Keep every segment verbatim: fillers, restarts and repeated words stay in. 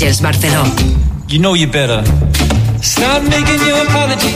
Àngels Barceló. You know you better stop making your apology.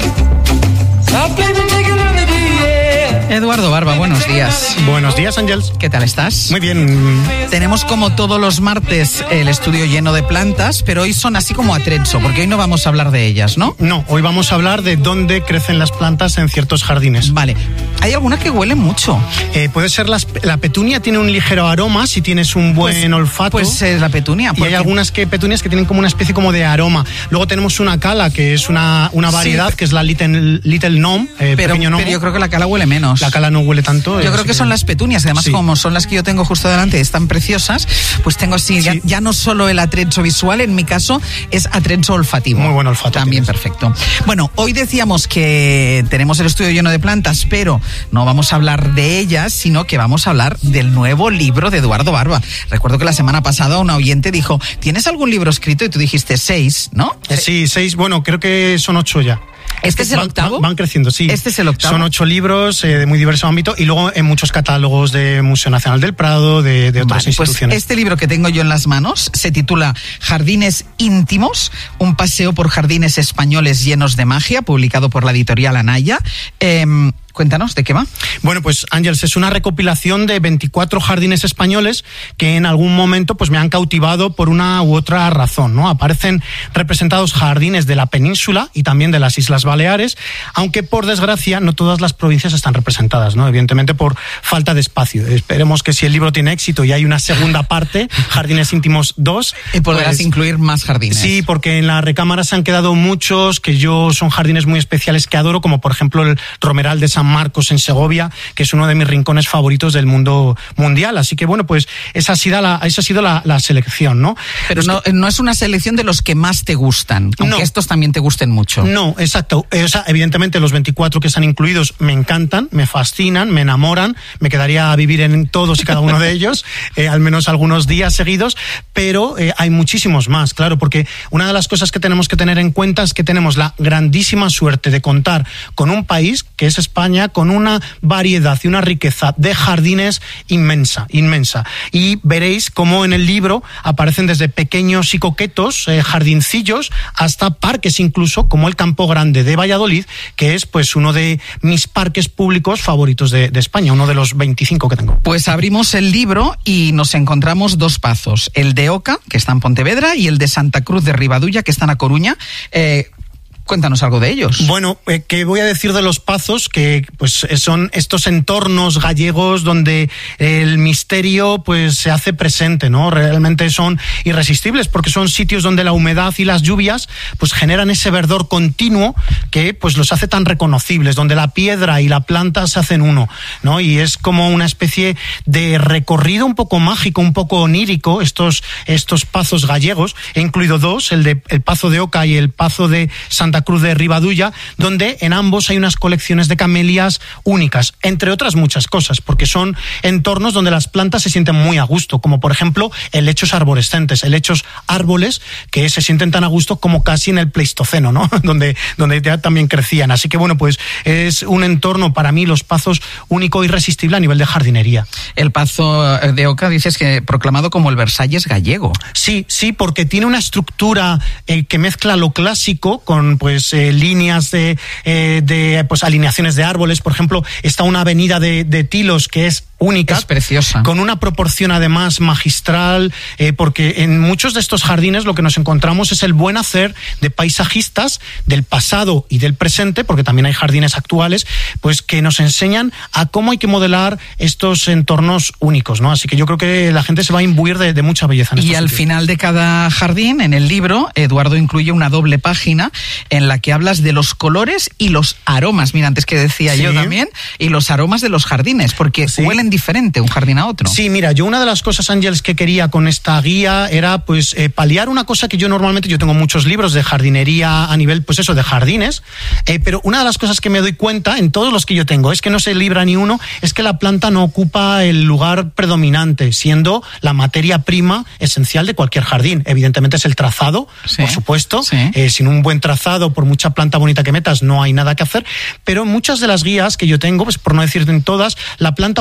Stop blaming technology, yeah. Eduardo Barba, buenos días. Buenos días, Ángels. ¿Qué tal estás? Muy bien. Tenemos como todos los martes el estudio lleno de plantas, pero hoy son así como a trezzo, porque hoy no vamos a hablar de ellas, ¿no? No, hoy vamos a hablar de dónde crecen las plantas en ciertos jardines. Vale. Hay alguna que huele mucho. Eh, puede ser las, la petunia, tiene un ligero aroma si tienes un buen pues, olfato. Pues es la petunia. Y hay algunas que, petunias que tienen como una especie como de aroma. Luego tenemos una cala, que es una, una variedad, sí, que es la Little, little Gnome, eh, pero, pequeño gnomo. Pero yo creo que la cala huele menos. La cala no huele tanto. Yo creo que, que son las petunias, además sí, como son las que yo tengo justo delante, están preciosas, pues tengo así, sí. ya, ya no solo el atrezzo visual, en mi caso es atrezzo olfativo. Muy buen olfato. También tienes. Perfecto. Bueno, hoy decíamos que tenemos el estudio lleno de plantas, pero no vamos a hablar de ellas, sino que vamos a hablar del nuevo libro de Eduardo Barba. Recuerdo que la semana pasada una oyente dijo, ¿tienes algún libro escrito? Y tú dijiste seis, ¿no? Eh, sí, seis, bueno, creo que son ocho ya. ¿Este es el van, octavo? Van, van creciendo, sí. ¿Este es el octavo? Son ocho libros eh, de muy diverso ámbito y luego en muchos catálogos de Museo Nacional del Prado, de, de otras vale, instituciones. Pues este libro que tengo yo en las manos se titula Jardines íntimos, un paseo por jardines españoles llenos de magia, publicado por la editorial Anaya. Eh, Cuéntanos, ¿de qué va? Bueno, pues Ángels, es una recopilación de veinticuatro jardines españoles que en algún momento pues me han cautivado por una u otra razón, ¿no? Aparecen representados jardines de la península y también de las Islas Baleares, aunque por desgracia no todas las provincias están representadas, ¿no? Evidentemente por falta de espacio. Esperemos que si el libro tiene éxito y hay una segunda parte, Jardines Íntimos dos... Y podrás pues, incluir más jardines. Sí, porque en la recámara se han quedado muchos que yo son jardines muy especiales que adoro, como por ejemplo el Romeral de San Marcos en Segovia, que es uno de mis rincones favoritos del mundo mundial. Así que bueno, pues esa ha sido la, esa ha sido la, la selección, ¿no? Pero no, que... no es una selección de los que más te gustan, aunque no. estos también te gusten mucho. No, exacto. O sea, evidentemente los veinticuatro que están incluidos me encantan, me fascinan, me enamoran, me quedaría a vivir en todos y cada uno de ellos, eh, al menos algunos días seguidos, pero eh, hay muchísimos más, claro, porque una de las cosas que tenemos que tener en cuenta es que tenemos la grandísima suerte de contar con un país que es España, con una variedad y una riqueza de jardines inmensa, inmensa. Y veréis cómo en el libro aparecen desde pequeños y coquetos eh, jardincillos hasta parques incluso, como el Campo Grande de Valladolid, que es pues uno de mis parques públicos favoritos de, de España, uno de los veinticinco que tengo. Pues abrimos el libro y nos encontramos dos pazos, el de Oca, que está en Pontevedra, y el de Santa Cruz de Ribadulla, que está en A Coruña. Eh, Cuéntanos algo de ellos. Bueno, eh, ¿qué voy a decir de los pazos? Que pues son estos entornos gallegos donde el misterio pues se hace presente, ¿no? Realmente son irresistibles porque son sitios donde la humedad y las lluvias pues generan ese verdor continuo que pues los hace tan reconocibles, donde la piedra y la planta se hacen uno, ¿no? Y es como una especie de recorrido un poco mágico, un poco onírico, estos, estos pazos gallegos. He incluido dos, el de el Pazo de Oca y el Pazo de Santa Cruz de Ribadulla, donde en ambos hay unas colecciones de camelias únicas, entre otras muchas cosas, porque son entornos donde las plantas se sienten muy a gusto, como por ejemplo helechos arborescentes, helechos árboles que se sienten tan a gusto como casi en el Pleistoceno, ¿no? donde, donde ya también crecían. Así que bueno, pues es un entorno para mí, los pazos, único e irresistible a nivel de jardinería. El Pazo de Oca dices que proclamado como el Versalles gallego. Sí, sí, porque tiene una estructura eh, que mezcla lo clásico con pues eh, líneas de, eh, de pues alineaciones de árboles. Por ejemplo, está una avenida de, de tilos que es única. Es preciosa. Con una proporción además magistral, eh, porque en muchos de estos jardines lo que nos encontramos es el buen hacer de paisajistas del pasado y del presente, porque también hay jardines actuales, pues que nos enseñan a cómo hay que modelar estos entornos únicos, ¿no? Así que yo creo que la gente se va a imbuir de, de mucha belleza en estos Y al sitios. final de cada jardín, en el libro, Eduardo incluye una doble página en la que hablas de los colores y los aromas. Mira, antes que decía sí. yo también, y los aromas de los jardines, porque sí. huelen diferente un jardín a otro. Sí, mira, yo una de las cosas, Ángels, que quería con esta guía era pues eh, paliar una cosa que yo normalmente, yo tengo muchos libros de jardinería a nivel, pues eso, de jardines, eh, pero una de las cosas que me doy cuenta en todos los que yo tengo, es que no se libra ni uno, es que la planta no ocupa el lugar predominante, siendo la materia prima esencial de cualquier jardín. Evidentemente es el trazado, sí. por supuesto, sí. eh, sin un buen trazado, por mucha planta bonita que metas, no hay nada que hacer, pero en muchas de las guías que yo tengo, pues por no decir en todas, la planta ocupa siempre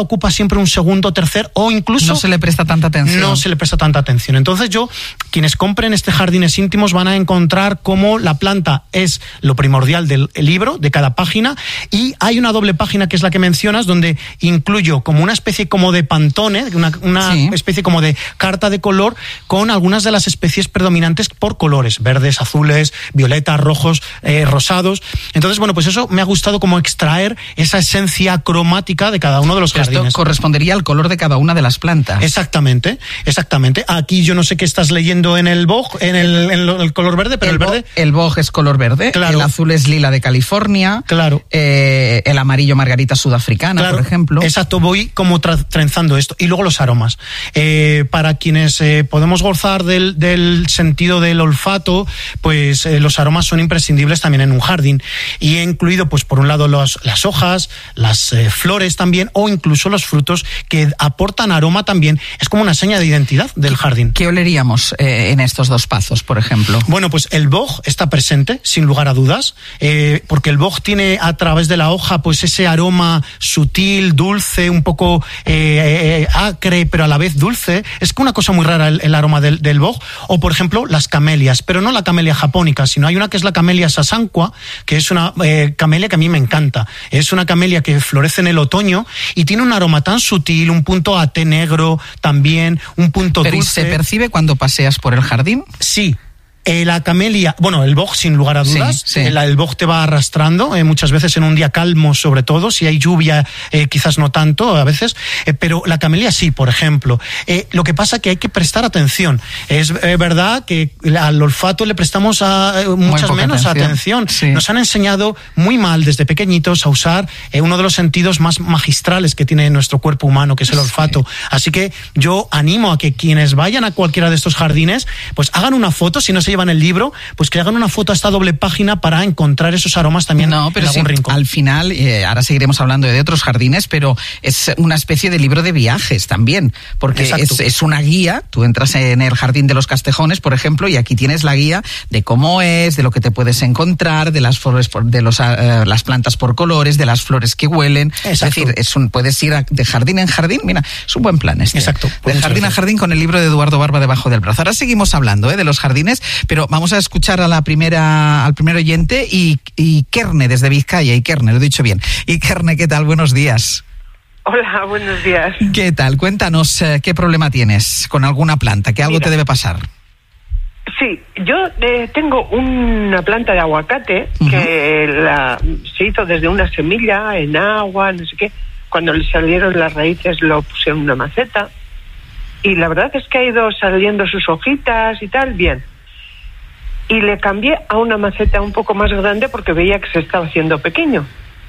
siempre un segundo, tercer o incluso... No se le presta tanta atención. No se le presta tanta atención. Entonces yo, quienes compren este Jardines Íntimos van a encontrar cómo la planta es lo primordial del libro, de cada página, y hay una doble página que es la que mencionas, donde incluyo como una especie como de pantone, una, una sí. especie como de carta de color con algunas de las especies predominantes por colores, verdes, azules, violetas, rojos, eh, rosados. Entonces, bueno, pues eso me ha gustado como extraer esa esencia cromática de cada uno de los jardines. Esto correspondería al color de cada una de las plantas. Exactamente, exactamente. Aquí yo no sé qué estás leyendo en el boj, en el, en el color verde, pero el, el verde... El boj es color verde, claro. El azul es lila de California, claro. eh, el amarillo margarita sudafricana, claro. Por ejemplo. Exacto, voy como tra- trenzando esto. Y luego los aromas. Eh, para quienes eh, podemos gozar del, del sentido del olfato, pues eh, los aromas son imprescindibles también en un jardín. Y he incluido, pues por un lado, los, las hojas, las eh, flores también, o incluso los frutos que aportan aroma también. Es como una seña de identidad del jardín. ¿Qué oleríamos eh, en estos dos pazos, por ejemplo? Bueno, pues el boj está presente, sin lugar a dudas, eh, porque el boj tiene a través de la hoja pues ese aroma sutil, dulce, un poco eh, eh, acre, pero a la vez dulce. Es que una cosa muy rara el, el aroma del, del boj. O, por ejemplo, las camelias, pero no la camelia japónica, sino hay una que es la camelia sasanqua, que es una eh, camelia que a mí me encanta. Es una camelia que florece en el otoño y tiene un aroma tan sutil, un punto a té negro también, un punto pero dulce. ¿Se percibe cuando paseas por el jardín? Sí. Eh, la camelia, bueno, el boj sin lugar a dudas, sí, sí. El, el boj te va arrastrando, eh, muchas veces en un día calmo sobre todo, si hay lluvia eh, quizás no tanto a veces, eh, pero la camelia sí, por ejemplo. Eh, lo que pasa que hay que prestar atención. Es eh, verdad que al olfato le prestamos a, eh, muchas menos atención. atención. Sí. Nos han enseñado muy mal desde pequeñitos a usar eh, uno de los sentidos más magistrales que tiene nuestro cuerpo humano, que es el olfato. Sí. Así que yo animo a que quienes vayan a cualquiera de estos jardines, pues hagan una foto, si no se llevan el libro, pues que hagan una foto a esta doble página para encontrar esos aromas también no, pero en algún sí, rincón. Al final, eh, ahora seguiremos hablando de otros jardines, pero es una especie de libro de viajes también, porque es, es una guía. Tú entras en el Jardín de los Castejones, por ejemplo, y aquí tienes la guía de cómo es, de lo que te puedes encontrar, de las flores, de los, uh, las plantas por colores, de las flores que huelen. Exacto. Es decir, es un, puedes ir a, de jardín en jardín. Mira, es un buen plan este. Exacto. De jardín a jardín con el libro de Eduardo Barba debajo del brazo. Ahora seguimos hablando eh, de los jardines, pero vamos a escuchar a la primera, al primer oyente y, y Kerne desde Vizcaya. Y Kerne, lo he dicho bien. Y Kerne, ¿qué tal? Buenos días. Hola, buenos días. ¿Qué tal? Cuéntanos eh, qué problema tienes con alguna planta, que algo Mira, te debe pasar. Sí, yo eh, tengo una planta de aguacate uh-huh. que la, se hizo desde una semilla en agua, no sé qué. Cuando le salieron las raíces lo puse en una maceta y la verdad es que ha ido saliendo sus hojitas y tal, bien. Y le cambié a una maceta un poco más grande porque veía que se estaba haciendo pequeño.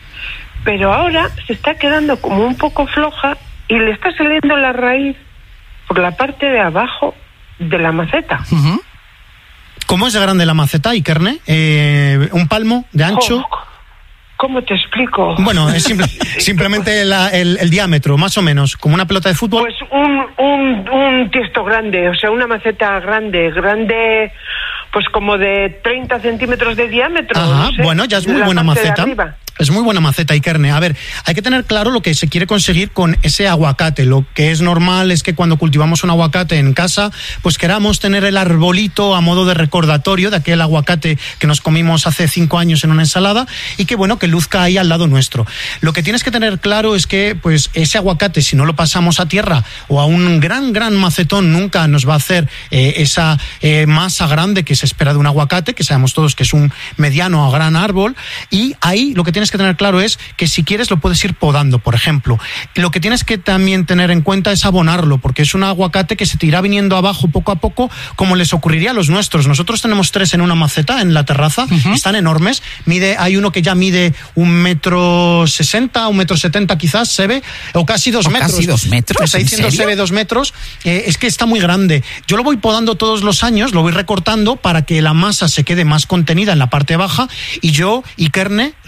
Pero ahora se está quedando como un poco floja y le está saliendo la raíz por la parte de abajo de la maceta. Uh-huh. ¿Cómo es de grande la maceta, Ikerne? Eh, ¿Un palmo de ancho? Oh, ¿cómo te explico? Bueno, es simple, simplemente la, el, el diámetro, más o menos, como una pelota de fútbol. Pues un, un, un tiesto grande, o sea, una maceta grande, grande... Pues como de treinta centímetros de diámetro. Ajá, no sé, bueno, ya es muy buena maceta. Es muy buena maceta, Ikerne. A ver, hay que tener claro lo que se quiere conseguir con ese aguacate. Lo que es normal es que cuando cultivamos un aguacate en casa, pues queramos tener el arbolito a modo de recordatorio de aquel aguacate que nos comimos hace cinco años en una ensalada y que, bueno, que luzca ahí al lado nuestro. Lo que tienes que tener claro es que, pues, ese aguacate, si no lo pasamos a tierra o a un gran, gran macetón, nunca nos va a hacer eh, esa eh, masa grande que se espera de un aguacate, que sabemos todos que es un mediano a gran árbol, y ahí lo que tienes que tener claro es que si quieres lo puedes ir podando, por ejemplo. Lo que tienes que también tener en cuenta es abonarlo, porque es un aguacate que se te irá viniendo abajo poco a poco, como les ocurriría a los nuestros. Nosotros tenemos tres en una maceta en la terraza, uh-huh. Están enormes. Mide, hay uno que ya mide un metro sesenta, un metro setenta quizás, se ve, o casi dos o metros. Casi dos metros. Está diciendo se ve dos metros. Eh, es que está muy grande. Yo lo voy podando todos los años, lo voy recortando para que la masa se quede más contenida en la parte baja, y yo, Ikerne, lo que hago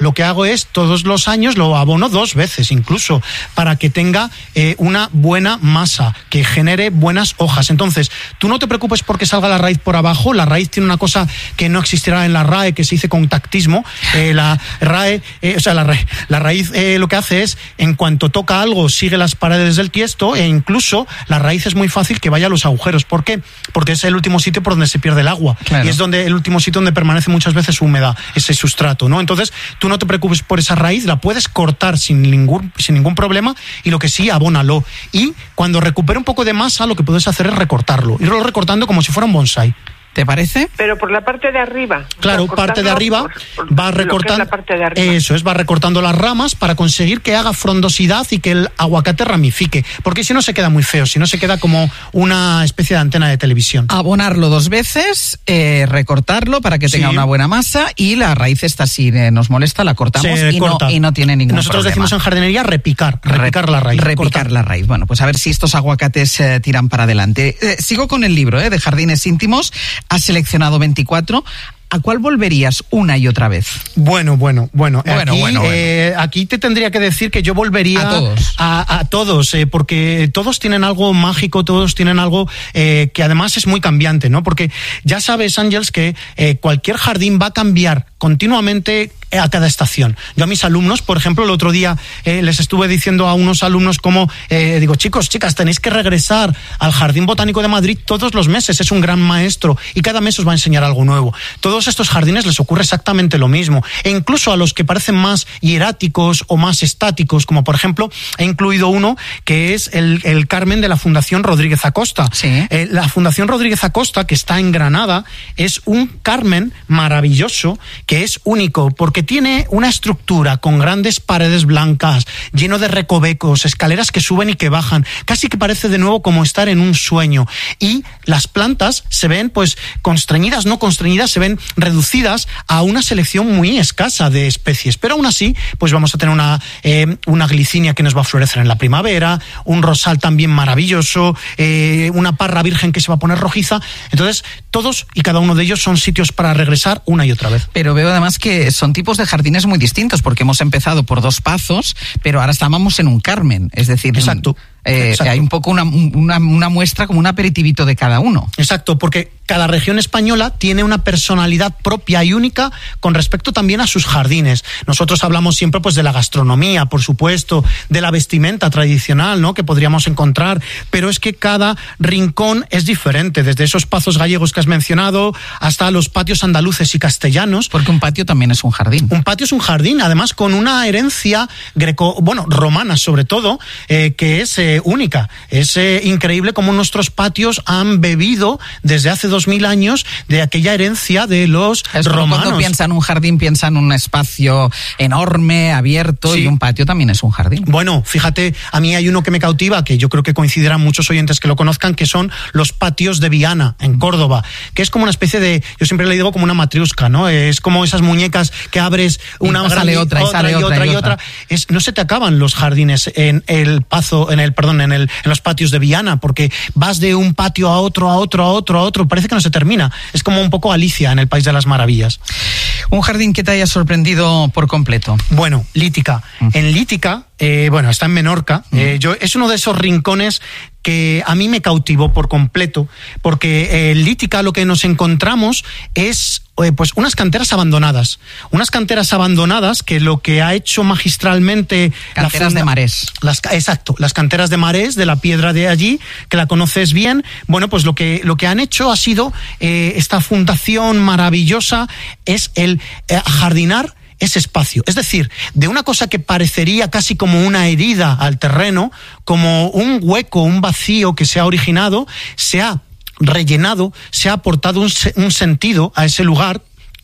hago es, todos los años lo abono dos veces incluso, para que tenga eh, una buena masa, que genere buenas hojas. Entonces, tú no te preocupes porque salga la raíz por abajo. La raíz tiene una cosa que no existirá en la R A E, que se dice contactismo. Eh, la R A E, eh, o sea, la, ra la raíz eh, lo que hace es, en cuanto toca algo, sigue las paredes del tiesto, e incluso la raíz es muy fácil que vaya a los agujeros. ¿Por qué? Porque es el último sitio por donde se pierde el agua. Claro. Y es donde el último sitio donde permanece muchas veces húmeda ese sustrato, ¿no? Entonces, tú no te preocupes por esa raíz, la puedes cortar sin ningún, sin ningún problema, y lo que sí, abónalo. Y cuando recupere un poco de masa, lo que puedes hacer es recortarlo, irlo recortando como si fuera un bonsai. ¿Te parece? Pero por la parte de arriba. Claro, parte de arriba, por, por va recortando. Eso es, va recortando las ramas para conseguir que haga frondosidad y que el aguacate ramifique. Porque si no se queda muy feo, si no se queda como una especie de antena de televisión. Abonarlo dos veces, eh, recortarlo para que tenga sí. una buena masa, y la raíz esta, si nos molesta, la cortamos y no, y no tiene ningún Nosotros problema. decimos en jardinería repicar, repicar Re la raíz. Repicar cortar. la raíz. Bueno, pues a ver si estos aguacates eh, tiran para adelante. Eh, sigo con el libro eh, de Jardines Íntimos. Has seleccionado veinticuatro. ¿A cuál volverías una y otra vez? Bueno, bueno, bueno. bueno, aquí, bueno, bueno. Eh, aquí te tendría que decir que yo volvería a todos, a, a todos eh, porque todos tienen algo mágico, todos tienen algo eh, que además es muy cambiante, ¿no? Porque ya sabes, Ángels, que eh, cualquier jardín va a cambiar continuamente a cada estación. Yo a mis alumnos, por ejemplo, el otro día eh, les estuve diciendo a unos alumnos como, eh, digo, chicos, chicas, tenéis que regresar al Jardín Botánico de Madrid todos los meses, es un gran maestro y cada mes os va a enseñar algo nuevo. Todos estos jardines les ocurre exactamente lo mismo, e incluso a los que parecen más hieráticos o más estáticos, como por ejemplo, he incluido uno que es el, el Carmen de la Fundación Rodríguez Acosta. Sí. Eh, la Fundación Rodríguez Acosta, que está en Granada, es un Carmen maravilloso, que es único, porque tiene una estructura con grandes paredes blancas, lleno de recovecos, escaleras que suben y que bajan, casi que parece de nuevo como estar en un sueño. Y las plantas se ven, pues, constreñidas, no constreñidas, se ven reducidas a una selección muy escasa de especies. Pero aún así, pues vamos a tener una, eh, una glicinia que nos va a florecer en la primavera, un rosal también maravilloso, eh, una parra virgen que se va a poner rojiza. Entonces, todos y cada uno de ellos son sitios para regresar una y otra vez. Pero veo además que son tipos de jardines muy distintos, porque hemos empezado por dos pazos, pero ahora estábamos en un Carmen, es decir, exacto, eh, exacto. hay un poco una, una, una muestra, como un aperitivito de cada uno. Exacto, porque cada región española tiene una personalidad propia y única con respecto también a sus jardines. Nosotros hablamos siempre, pues, de la gastronomía, por supuesto, de la vestimenta tradicional, ¿no?, que podríamos encontrar, pero es que cada rincón es diferente, desde esos pazos gallegos que has mencionado hasta los patios andaluces y castellanos. Porque un patio también es un jardín. Un patio es un jardín, además con una herencia greco, bueno, romana sobre todo, eh, que es eh, única. Es eh, increíble cómo nuestros patios han bebido desde hace dos mil años de aquella herencia de los es romanos. Cuando piensa en un jardín, piensa en un espacio enorme, abierto, sí. Y un patio también es un jardín. Bueno, fíjate, a mí hay uno que me cautiva, que yo creo que coincidirán muchos oyentes que lo conozcan, que son los patios de Viana, en Córdoba, que es como una especie de, yo siempre le digo como una matriusca, ¿no? Es como esas muñecas que abres una y sale otra, y sale y otra, otra, y otra. Es, no se te acaban los jardines en el pazo, en el, perdón, en el, en los patios de Viana, porque vas de un patio a otro, a otro, a otro, a otro, parece que no se termina. Es como un poco Alicia en el País de las Maravillas. Un jardín que te haya sorprendido por completo. Bueno, Lítica. Mm. En Lítica, eh, bueno, está en Menorca. Mm. Eh, yo, es uno de esos rincones que a mí me cautivó por completo, porque en Lítica lo que nos encontramos es eh, pues unas canteras abandonadas. Unas canteras abandonadas que lo que ha hecho magistralmente... Canteras la funda, de Marés. Las, exacto, las canteras de Marés, de la piedra de allí, que la conoces bien. Bueno, pues lo que, lo que han hecho ha sido eh, esta fundación maravillosa, es el eh, jardinar ese espacio. Es decir, de una cosa que parecería casi como una herida al terreno, como un hueco, un vacío que se ha originado, se ha rellenado, se ha aportado un, un sentido a ese lugar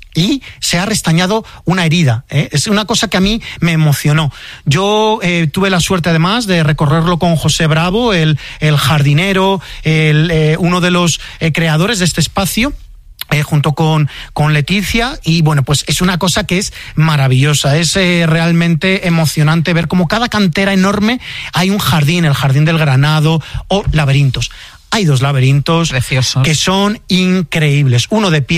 y se ha restañado una herida. ¿eh? Es una cosa que a mí me emocionó. Yo eh, tuve la suerte además de recorrerlo con José Bravo, el, el jardinero, el, eh, uno de los eh, creadores de este espacio. Eh, junto con, con Leticia, y bueno, pues es una cosa que es maravillosa, es eh, realmente emocionante ver cómo cada cantera enorme hay un jardín, el Jardín del Granado o laberintos. Hay dos laberintos preciosos, que son increíbles, uno de piedra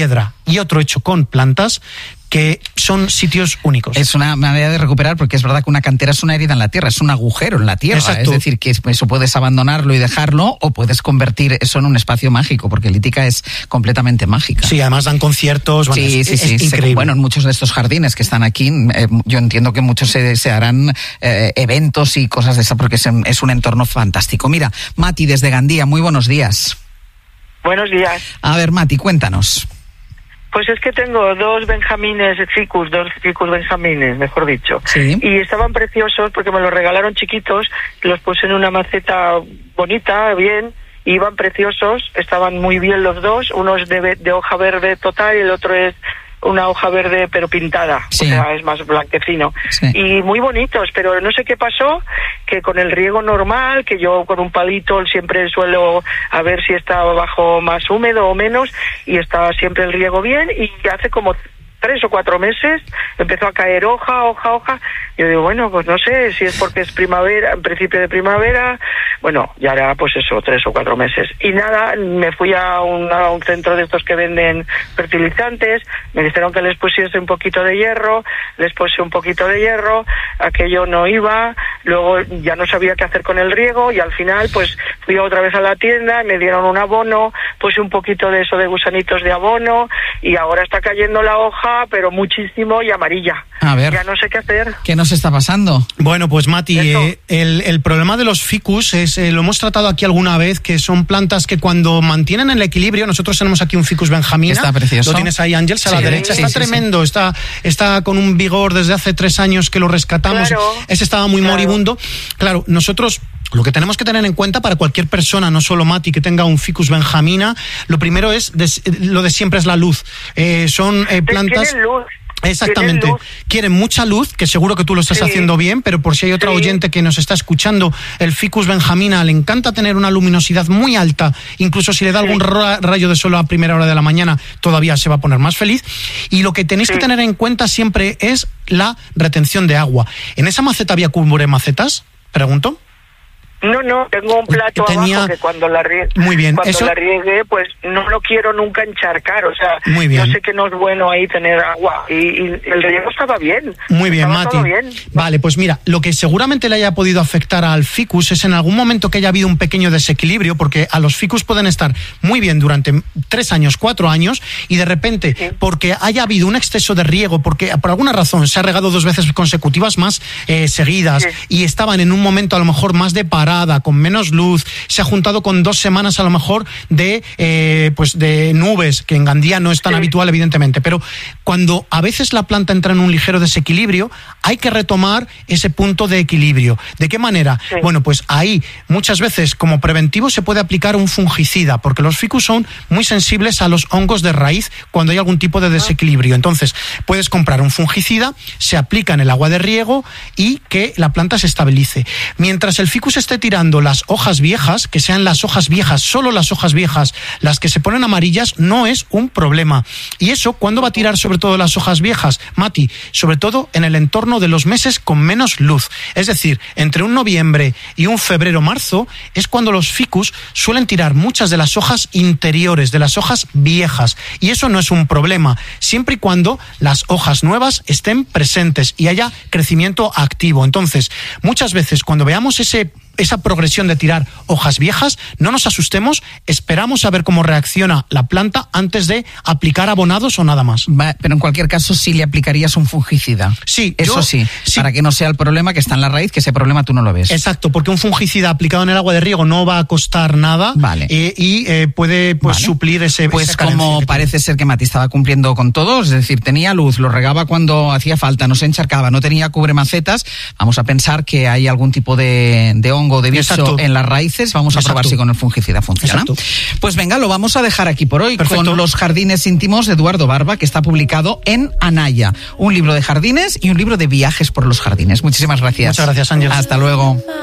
y otro hecho con plantas, que son sitios únicos. Es una manera de recuperar, porque es verdad que una cantera es una herida en la tierra, es un agujero en la tierra. Exacto. Es decir, que eso puedes abandonarlo y dejarlo, o puedes convertir eso en un espacio mágico, porque Lítica es completamente mágica. Sí, además dan conciertos. Bueno, sí, es, sí, es sí. increíble. Se, bueno, en muchos de estos jardines que están aquí, eh, yo entiendo que muchos se, se harán eh, eventos y cosas de esas, porque es, es un entorno fantástico. Mira, Mati desde Gandía, muy buenos días. Buenos días. A ver, Mati, cuéntanos. Pues es que tengo dos benjamines ficus, dos ficus benjamines, mejor dicho. Sí. Y estaban preciosos porque me los regalaron chiquitos, los puse en una maceta bonita, bien, y iban preciosos, estaban muy bien los dos, uno es de, de hoja verde total y el otro es una hoja verde pero pintada, sí. O sea, es más blanquecino. Sí. Y muy bonitos, pero no sé qué pasó, que con el riego normal, que yo con un palito siempre suelo a ver si está abajo más húmedo o menos, y está siempre el riego bien, y hace como tres o cuatro meses empezó a caer hoja, hoja, hoja. Yo digo, bueno, pues no sé si es porque es primavera, en principio de primavera, bueno, ya era pues eso, tres o cuatro meses. Y nada, me fui a un, a un centro de estos que venden fertilizantes, me dijeron que les pusiese un poquito de hierro, les puse un poquito de hierro, aquello no iba, luego ya no sabía qué hacer con el riego, y al final pues fui otra vez a la tienda, me dieron un abono, puse un poquito de eso de gusanitos de abono, y ahora está cayendo la hoja, pero muchísimo, y amarilla. A ver. Ya no sé qué hacer. ¿Qué nos está pasando? Bueno, pues Mati, eh, el, el problema de los ficus es, eh, lo hemos tratado aquí alguna vez, que son plantas que cuando mantienen el equilibrio, nosotros tenemos aquí un ficus benjamina. Está precioso. Lo tienes ahí, Ángels, a sí, la derecha. sí, está sí, tremendo, sí. Está, está con un vigor desde hace tres años que lo rescatamos. Claro, Ese estaba muy claro. moribundo. Claro, nosotros... Lo que tenemos que tener en cuenta para cualquier persona, no solo Mati, que tenga un ficus benjamina, lo primero es, de, lo de siempre es la luz. Eh, son eh, plantas... Tienen luz. Exactamente. Luz. Quieren mucha luz, que seguro que tú lo estás Sí. haciendo bien, pero por si hay otra Sí. oyente que nos está escuchando, el ficus benjamina le encanta tener una luminosidad muy alta, incluso si le da Sí. algún ra- rayo de sol a primera hora de la mañana, todavía se va a poner más feliz. Y lo que tenéis Sí. que tener en cuenta siempre es la retención de agua. ¿En esa maceta había cubre macetas? Pregunto. No, no, tengo un plato Tenía- abajo que cuando la riegue, Muy bien, cuando eso- la riegue, pues no lo quiero nunca encharcar, o sea, Muy bien. yo sé que no es bueno ahí tener agua, y, y el riego estaba bien. Muy bien, estaba Mati. todo bien. Vale, pues mira, lo que seguramente le haya podido afectar al ficus es en algún momento que haya habido un pequeño desequilibrio, porque a los ficus pueden estar muy bien durante tres años, cuatro años, y de repente, Sí. porque haya habido un exceso de riego, porque por alguna razón se ha regado dos veces consecutivas más eh, seguidas, Sí. y estaban en un momento a lo mejor más de parada, con menos luz, se ha juntado con dos semanas a lo mejor de eh, pues de nubes, que en Gandía no es tan Sí. habitual evidentemente, pero cuando a veces la planta entra en un ligero desequilibrio, hay que retomar ese punto de equilibrio. ¿De qué manera? Sí. Bueno, pues ahí muchas veces como preventivo se puede aplicar un fungicida, porque los ficus son muy sensibles a los hongos de raíz cuando hay algún tipo de desequilibrio. Entonces, puedes comprar un fungicida, se aplica en el agua de riego y que la planta se estabilice. Mientras el ficus esté tirando las hojas viejas, que sean las hojas viejas, solo las hojas viejas, las que se ponen amarillas, no es un problema. Y eso, ¿cuándo va a tirar sobre todo las hojas viejas, Mati? Sobre todo en el entorno de los meses con menos luz. Es decir, entre un noviembre y un febrero-marzo es cuando los ficus suelen tirar muchas de las hojas interiores, de las hojas viejas. Y eso no es un problema, siempre y cuando las hojas nuevas estén presentes y haya crecimiento activo. Entonces, muchas veces cuando veamos ese esa progresión de tirar hojas viejas, no nos asustemos, esperamos a ver cómo reacciona la planta antes de aplicar abonados o nada más. Va, pero en cualquier caso sí le aplicarías un fungicida. Sí, Eso yo- sí, sí. para que no sea el problema que está en la raíz, que ese problema tú no lo ves. Exacto, porque un fungicida aplicado en el agua de riego no va a costar nada. Vale. eh, y eh, puede pues Vale. suplir ese Pues esa carencia como que parece ser que Mati estaba cumpliendo con todo, es decir, tenía luz, lo regaba cuando hacía falta, no se encharcaba, no tenía cubremacetas, vamos a pensar que hay algún tipo de, de hongo, de bicho Exacto. en las raíces, vamos a Exacto. probar si con el fungicida funciona. Exacto. Pues venga, lo vamos a dejar aquí por hoy. Perfecto. Con Los jardines íntimos de Eduardo Barba, que está publicado en Anaya, un libro de jardines y un libro de viajes por los jardines. Muchísimas gracias. Muchas gracias, Ángel. Hasta luego.